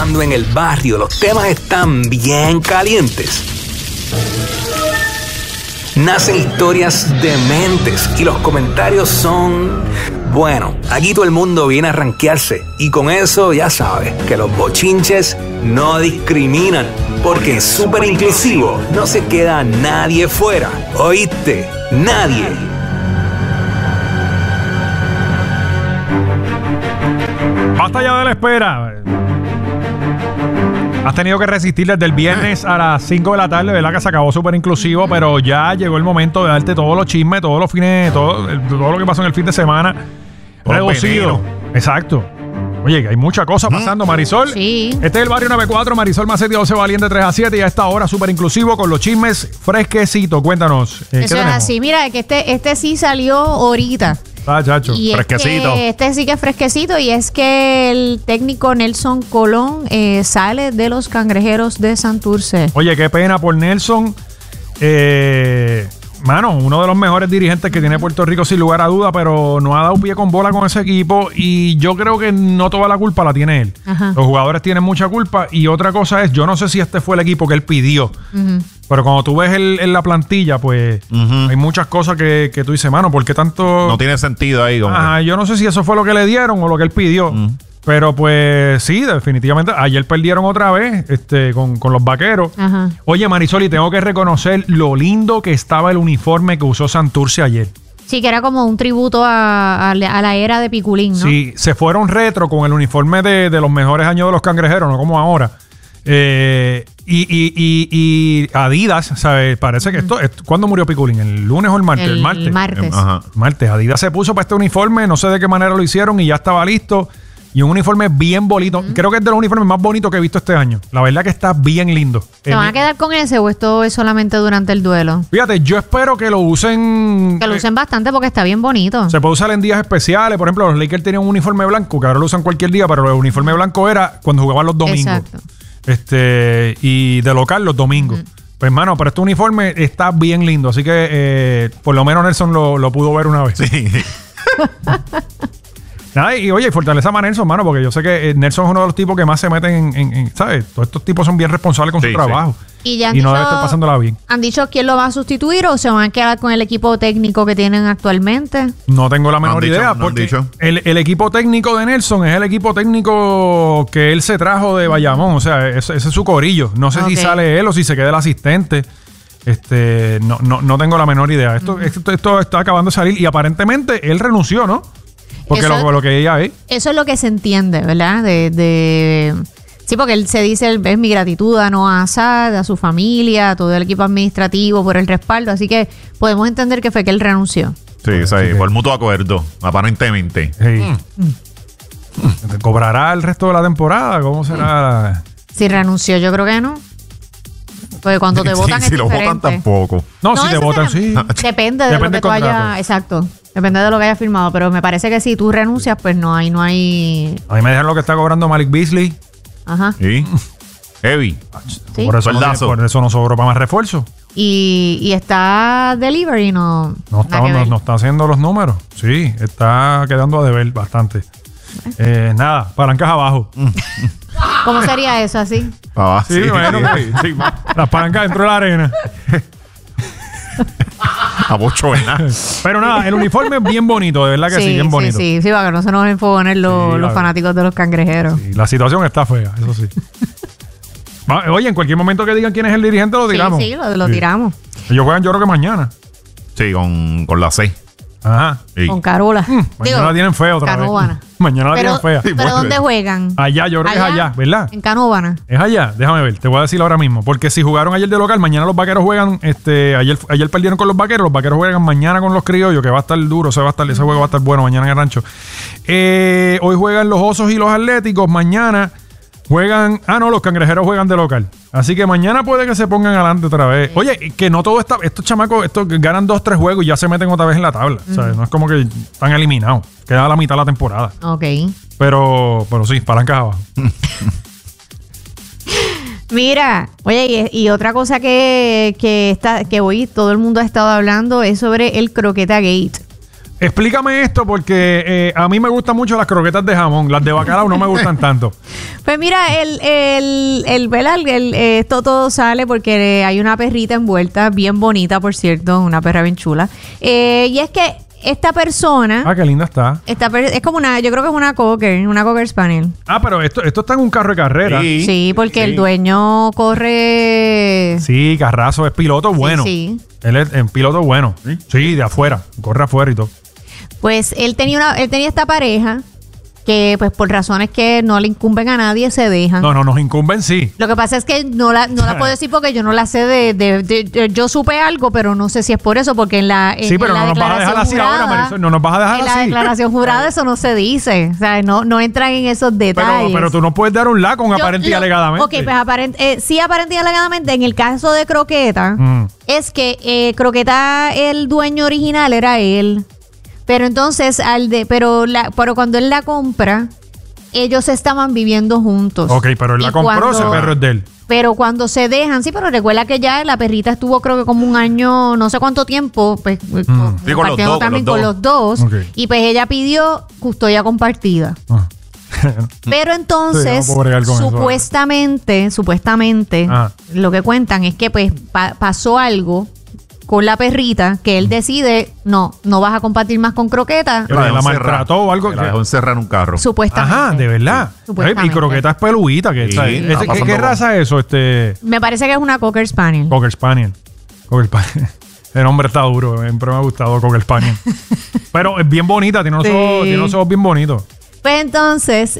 Cuando en el barrio los temas están bien calientes, nacen historias dementes y los comentarios son... Bueno, aquí todo el mundo viene a rankearse y con eso ya sabes que los bochinches no discriminan, porque en Súper Inclusivo no se queda nadie fuera. ¿Oíste? Nadie. Basta ya de la espera. Has tenido que resistir desde el viernes a las 5 de la tarde, ¿verdad? Que se acabó Súper Inclusivo, pero ya llegó el momento de darte todos los chismes, todos los fines, todo lo que pasó en el fin de semana. Reducido. Exacto. Oye, que hay mucha cosa pasando, Marisol. Sí. Este es el Barrio 94, Marisol Macetti, 12 Valiente, 3 a 7, y a esta hora Súper Inclusivo con los chismes fresquecitos. Cuéntanos. Eso es así. Mira, que este sí salió ahorita. Ah, chacho. Y fresquecito. Este sí que es fresquecito, y es que el técnico Nelson Colón sale de los Cangrejeros de Santurce. Oye, qué pena por Nelson. Mano, uno de los mejores dirigentes que tiene Puerto Rico sin lugar a duda, pero no ha dado pie con bola con ese equipo, y yo creo que no toda la culpa la tiene él. Ajá. Los jugadores tienen mucha culpa, y otra cosa es, yo no sé si este fue el equipo que él pidió, pero cuando tú ves en la plantilla, pues hay muchas cosas que tú dices, mano, ¿por qué tanto? No tiene sentido ahí. Como Yo no sé si eso fue lo que le dieron o lo que él pidió. Pero pues sí, definitivamente. Ayer perdieron otra vez con los Vaqueros. Ajá. Oye, Marisol, y tengo que reconocer lo lindo que estaba el uniforme que usó Santurce ayer. Sí, que era como un tributo a la era de Piculín, ¿no? Sí, se fueron retro con el uniforme de los mejores años de los Cangrejeros, no como ahora. Y Adidas, ¿sabes? Parece que ¿cuándo murió Piculín? ¿El lunes o el martes? El martes. martes. Ajá. Martes. Adidas se puso para este uniforme, no sé de qué manera lo hicieron, y ya estaba listo. Y un uniforme bien bonito. Creo que es de los uniformes más bonitos que he visto este año. La verdad que está bien lindo. ¿Se van a quedar con ese o esto es solamente durante el duelo? Fíjate, yo espero que lo usen... Que lo usen bastante porque está bien bonito. Se puede usar en días especiales. Por ejemplo, los Lakers tenían un uniforme blanco, que ahora lo usan cualquier día, pero el uniforme blanco era cuando jugaban los domingos. Exacto. Y de local los domingos. Pues, hermano, pero este uniforme está bien lindo. Así que por lo menos Nelson lo pudo ver una vez. Sí. Nada, y oye, fortaleza a Nelson, mano, porque yo sé que Nelson es uno de los tipos que más se meten en ¿sabes? Todos estos tipos son bien responsables con su trabajo. Y ya no debe estar pasándola bien. ¿Han dicho quién lo va a sustituir o se van a quedar con el equipo técnico que tienen actualmente? No tengo la menor idea, porque el equipo técnico de Nelson es el equipo técnico que él se trajo de Bayamón. O sea, ese es su corillo. No sé si sale él o si se queda el asistente. No tengo la menor idea. Esto está acabando de salir y aparentemente él renunció, ¿no? Porque lo que ella es. Eso es lo que se entiende, ¿verdad? Sí, porque él se dice, es mi gratitud a Noah Assad, a su familia, a todo el equipo administrativo por el respaldo. Así que podemos entender que fue que él renunció. Sí, por mutuo acuerdo, aparentemente. Hey. ¿Cobrará el resto de la temporada? ¿Cómo será? Si renunció, yo creo que no. Porque cuando te votan es si lo votan tampoco. No, si te votan, sí. Depende de lo que tú hayas... Exacto. Depende de lo que hayas firmado. Pero me parece que si tú renuncias, pues no hay... A mí me dejan lo que está cobrando Malik Beasley. Ajá. Sí. Heavy. Sí. Por eso no sobró para más refuerzo. Y está delivery, no está haciendo los números. Sí, está quedando a deber bastante. Nada, palancas abajo. ¿Cómo sería eso así? Sí, bueno, sí. Las palancas dentro de la arena. A bochona. Pero nada, el uniforme es bien bonito, de verdad que sí, bien bonito. Sí, para que no se nos enfogonen los fanáticos de los Cangrejeros. Sí, la situación está fea, eso sí. Oye, en cualquier momento que digan quién es el dirigente, lo tiramos. Sí, lo tiramos. Ellos juegan, yo creo que mañana. Sí, con la C. Ajá. Sí. Con Carola. Mañana la tienen fea otra Canóvana. vez. Mañana la tienen fea. ¿Pero dónde juegan? Allá, yo creo que es allá, ¿verdad? En Canóvana. Es allá, déjame ver, te voy a decir ahora mismo. Porque si jugaron ayer de local, mañana los Vaqueros juegan, ayer perdieron con los Vaqueros juegan mañana con los Criollos, que va a estar duro, ese juego va a estar bueno mañana en el Rancho. Hoy juegan los Osos y los Atléticos, mañana juegan, los Cangrejeros juegan de local. Así que mañana puede que se pongan adelante otra vez. Oye, que no todo está, estos chamacos, ganan 2-3 juegos y ya se meten otra vez en la tabla. ¿Sabes? No es como que están eliminados. Queda la mitad de la temporada. Ok. Pero sí, palancas abajo. Mira, oye, y otra cosa que hoy todo el mundo ha estado hablando es sobre el Croqueta Gate. Explícame esto porque a mí me gustan mucho las croquetas de jamón. Las de bacalao no me gustan tanto. Pues mira, ¿verdad? Esto todo sale porque hay una perrita envuelta, bien bonita, por cierto, una perra bien chula. Y es que esta persona... Ah, qué linda está. Es como yo creo que es una Cocker Spaniel. Ah, pero esto está en un carro de carrera. Sí, porque el dueño corre... Sí, Carrazo es piloto bueno. Sí. Él es piloto bueno. Sí, de afuera. Corre afuera y todo. Pues él tenía esta pareja que pues por razones que no le incumben a nadie se dejan. No, nos incumben sí. Lo que pasa es que no la puedo decir porque yo no la sé yo supe algo, pero no sé si es por eso, porque sí, pero no nos vas a dejar así ahora, Marisol. No nos vas a dejar en así. la declaración jurada eso no se dice. O sea, no entran en esos detalles. Pero tú no puedes dar un la con aparente y alegadamente. Ok, pues sí, aparente y alegadamente. En el caso de Croqueta, es que Croqueta, el dueño original era él. Pero entonces, pero cuando él la compra, ellos estaban viviendo juntos. Ok, pero él la compró, ese perro es de él. Pero cuando se dejan, sí, pero recuerda que ya la perrita estuvo creo que como un año, no sé cuánto tiempo, pues compartiendo también con los dos. Okay. Y pues ella pidió custodia compartida. Pero entonces, sí, no puedo bregar con supuestamente, lo que cuentan es que pues pasó algo con la perrita que él decide, no vas a compartir más con Croqueta. Que la maltrató o algo. Que la dejó encerrar en un carro. Supuestamente. Ajá, de verdad. Supuestamente. Y Croqueta es peludita. Que Sí, está. ¿Qué raza es eso? Me parece que es una Cocker Spaniel. Cocker Spaniel. El nombre está duro. Siempre me ha gustado Cocker Spaniel. Pero es bien bonita. Tiene unos ojos bien bonitos. Pues entonces,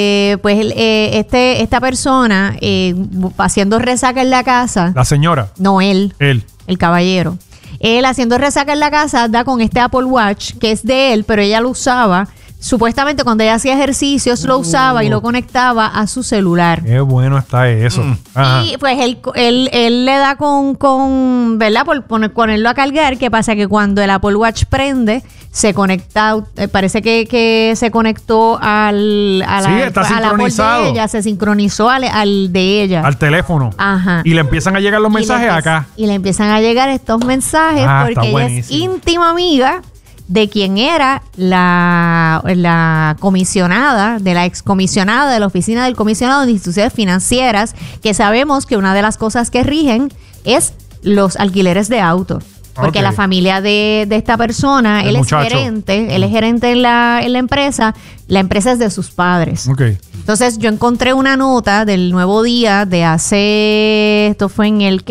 esta persona haciendo resaca en la casa. La señora. No, él. El caballero. Él haciendo resaca en la casa da con este Apple Watch que es de él, pero ella lo usaba. Supuestamente cuando ella hacía ejercicios lo usaba y lo conectaba a su celular. Qué bueno está eso. Y pues él le da con ¿verdad? Por ponerlo a cargar. ¿Qué pasa? Que cuando el Apple Watch prende, se conecta, parece que se conectó a la Apple de ella, se sincronizó al de ella. Al teléfono. Ajá. Y le empiezan a llegar los mensajes acá. Y le empiezan a llegar estos mensajes porque ella es íntima amiga de quien era la comisionada, de la excomisionada de la oficina del comisionado de instituciones financieras, que sabemos que una de las cosas que rigen es los alquileres de autos. Porque la familia de esta persona, él es gerente en la empresa es de sus padres. Okay. Entonces yo encontré una nota del Nuevo Día de esto fue en el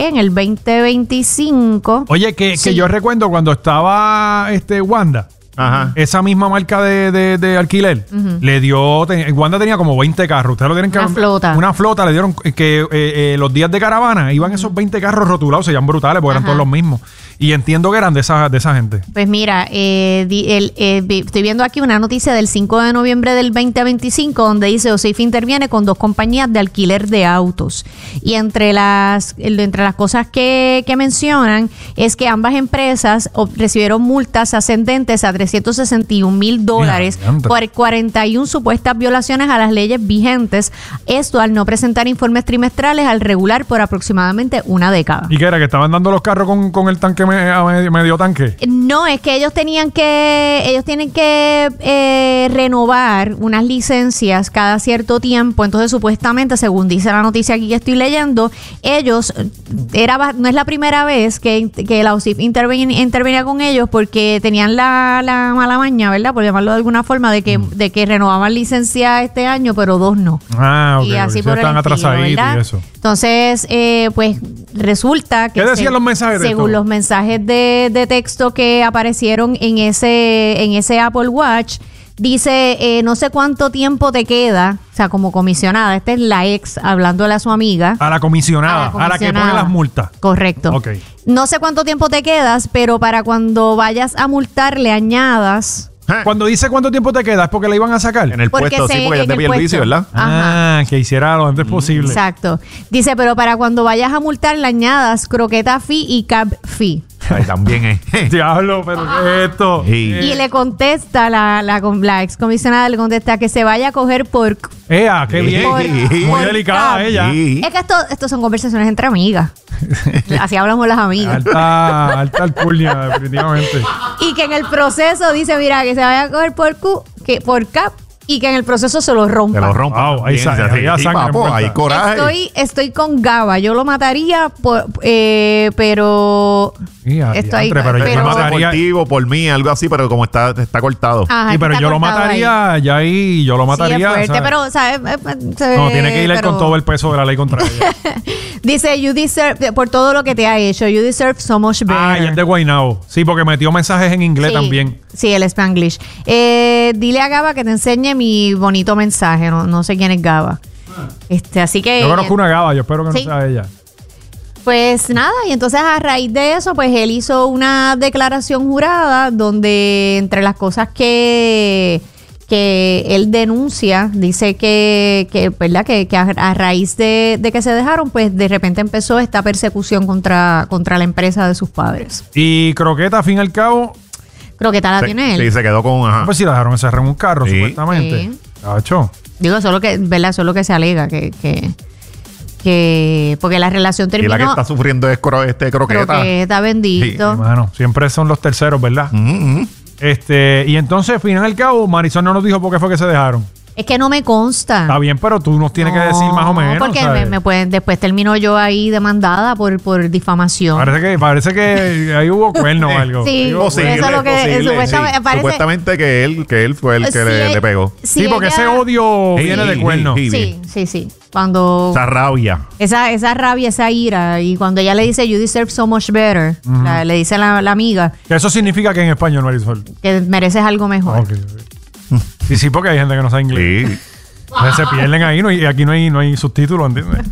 2025. Oye, que yo recuerdo cuando estaba Wanda. Ajá. Esa misma marca de alquiler le dio. Wanda tenía como 20 carros. Ustedes lo tienen que una flota. Una flota le dieron que los días de caravana iban esos 20 carros rotulados, se llaman brutales porque eran todos los mismos. Y entiendo que eran de esa gente. Pues mira, estoy viendo aquí una noticia del 5 de noviembre del 2025 donde dice OSIF interviene con 2 compañías de alquiler de autos. Y entre las cosas que mencionan es que ambas empresas recibieron multas ascendentes a $361,000 por 41 supuestas violaciones a las leyes vigentes. Esto al no presentar informes trimestrales al regular por aproximadamente una década. ¿Y qué era? ¿Que estaban dando los carros con el tanque medio tanque? No, es que ellos tienen que renovar unas licencias cada cierto tiempo. Entonces, supuestamente, según dice la noticia aquí que estoy leyendo, ellos, no es la primera vez que la OSIF intervenía con ellos porque tenían la mala maña, ¿verdad? Por llamarlo de alguna forma, de que renovaban licencia este año, pero 2 no. Ok. Y así por están atrasaditos y eso. Entonces, pues resulta que... ¿Qué decían los mensajes de según esto? los mensajes de texto que aparecieron en ese Apple Watch, dice, no sé cuánto tiempo te queda, o sea, como comisionada. Esta es la ex hablándole a su amiga. A la comisionada, a la que pone las multas. Correcto. Ok. No sé cuánto tiempo te quedas, pero para cuando vayas a multar le añadas... Cuando dice cuánto tiempo te queda, es porque la iban a sacar. En el puesto, sí, porque ya te pide el vicio, ¿verdad? Ajá. Que hiciera lo antes posible. Exacto. Dice, pero para cuando vayas a multar le añadas croqueta fee y cab fee. Ahí también es. Diablo, pero ¿qué es esto? Sí. Y le contesta, la excomisionada le contesta que se vaya a coger por... ¡Ea, qué bien! Muy por delicada cab. ella. Sí. Es que esto son conversaciones entre amigas. Así hablamos las amigas. Alta alcurnia, definitivamente. Y que en el proceso dice, mira, que se vaya a coger por cap y que en el proceso se lo rompa. Te lo rompa. Wow, ahí Bien, había sí, sangre papo, envuelta. hay coraje. Estoy con Gaba. Yo lo mataría, pero... Mira, Estoy- diantre, pero yo pero- lo Por mataría. ti o por mí, algo así, pero como está cortado. Ajá, Sí, pero está yo lo cortado mataría ya ahí, yo lo ahí. Sí, mataría. es fuerte, ¿sabes? pero, ¿sabes? No, tiene que ir con todo el peso de la ley contra ella. Dice, you deserve, por todo lo que te ha hecho, you deserve so much better. Ah, y es de Guaynabo. Sí, porque metió mensajes en inglés Sí, también. Sí, el Spanglish. Dile a Gaba que te enseñe mi bonito mensaje. No sé quién es Gaba. Así que... Yo conozco una Gaba, yo espero que Sí. no sea ella. Pues nada, y entonces a raíz de eso, pues él hizo una declaración jurada donde entre las cosas que él denuncia, dice ¿verdad? Que a raíz de que se dejaron, pues de repente empezó esta persecución contra la empresa de sus padres. Y Croqueta, al fin y al cabo, Creo que tal la tiene él. Sí, se quedó con... Ajá. pues si la dejaron encerrar en un carro, Sí. supuestamente. Sí. Cacho. Digo, eso es lo que, ¿verdad? Eso es lo que se alega, que porque la relación Y la terminó. que está sufriendo es croqueta. Croqueta, bendito. Bueno, siempre son los terceros, ¿verdad? Mm, mm. Y entonces, al fin y al cabo, Marisol no nos dijo por qué fue que se dejaron. Es que no me consta. Está bien, pero tú nos tienes que decir más o menos. Porque ¿sabes? me pueden, después termino yo ahí demandada por difamación. Parece que ahí hubo cuerno o algo. Sí, Ahí hubo Posible, eso es lo que posible, supuestamente sí. parece- Supuestamente que él fue el que Sí, le pegó. Sí, porque ella- ese odio Sí, viene de sí, cuerno. sí. Sí. Cuando Esa rabia. esa rabia, esa ira, y cuando ella le dice you deserve so much better, le dice la amiga Que eso significa que en español, Marisol. que mereces algo mejor. Ok. Sí, porque hay gente que no sabe inglés. Sí. Entonces se pierden ahí y aquí no hay subtítulos, ¿entiendes?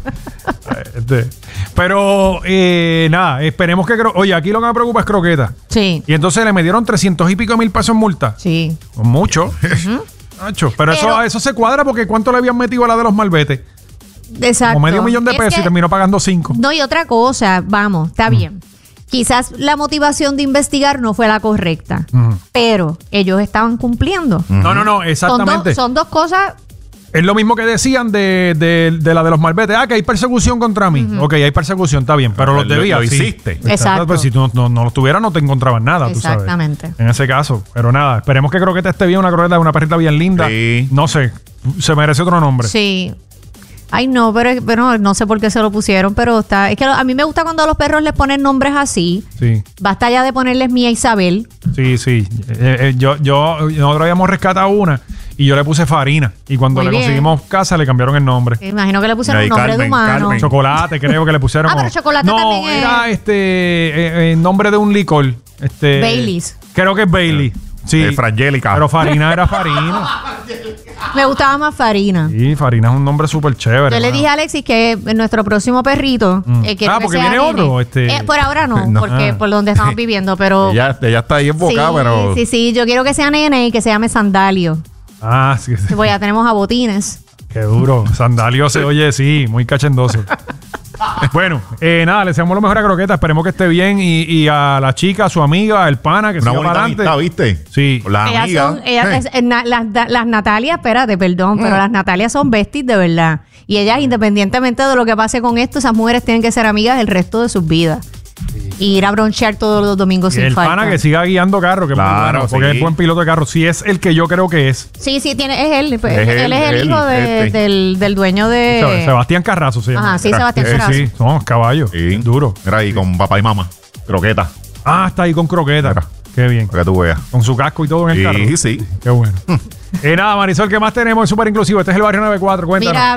Pero nada, esperemos que... Oye, aquí lo que me preocupa es Croqueta. Sí. Y entonces le metieron 300 y pico mil pesos en multa. Sí. Mucho. Nacho. Pero eso se cuadra porque ¿cuánto le habían metido a la de los malbetes? Exacto. Como medio millón de Es pesos y que- terminó pagando 5. No, y otra cosa, vamos, está bien. Quizás la motivación de investigar no fue la correcta, pero ellos estaban cumpliendo. No, exactamente. Son dos cosas. Es lo mismo que decían de la de los malbetes. Ah, que hay persecución contra mí. Ok, hay persecución, está bien, pero los Lo debías. sí. hiciste. Exacto. Pues si tú no los tuvieras, no te encontraban nada, tú sabes. Exactamente. En ese caso. Pero nada, esperemos que Croqueta esté bien. Una Croqueta es una perrita bien linda. Sí. No sé, se merece otro nombre. Sí. Ay, no, pero no sé por qué se lo pusieron, pero está. Es que a mí me gusta cuando a los perros les ponen nombres así. Sí, Basta ya de ponerles Mía Isabel. sí. Nosotros habíamos rescatado una y yo le puse Farina. Y cuando Muy le bien. conseguimos casa, le cambiaron el nombre. Me imagino que le pusieron Ahí, un nombre de Carmen, humano. Carmen. Chocolate, creo que le pusieron. Ah, pero Chocolate no, también es- era nombre de un licor. Baileys. Creo que es Bailey. Sí. Frangélica. Pero Farina era Farina. Me gustaba más Farina. Sí, Farina es un nombre súper chévere. Yo le dije a Alexis que nuestro próximo perrito. quiero que porque sea viene nene. otro, Por ahora no, No. porque por donde estamos viviendo, pero. Ella está ahí enfocada, pero... Sí, yo quiero que sea nene y que se llame Sandalio. Ah, sí. Pues ya tenemos a Botines. Qué duro. Sandalio se oye, sí, muy cachendoso. Bueno, nada, le deseamos lo mejor a Croqueta. Esperemos que esté bien. Y a la chica, a su amiga, el pana, que Una siga bonita para adelante. amistad, ¿viste? Sí. Las amigas. Las Natalias, espérate, perdón, pero las Natalias son besties de verdad. Y ellas, independientemente de lo que pase con esto, esas mujeres tienen que ser amigas el resto de sus vidas. Y ir a bronchear todos los domingos Y sin el falta. pana que siga guiando carro, que es muy Claro, bueno, porque sí. es buen piloto de carro. Si es el que yo creo que es. Sí, es él. Pues, Es él es el él, hijo este. del dueño de... Sebastián Carrazo se llama. Ajá, sí, Sebastián Carrazo. Sí, son caballos. Sí. Duro. Mira ahí con papá y mamá. Croqueta. Ah, está ahí con Croqueta. Mira. Qué bien. Para que tú veas. Con su casco y todo en el carro. Sí. Qué bueno. Nada, Marisol, ¿qué más tenemos? Es súper inclusivo. Este es el Barrio 94. Cuéntanos. Mira,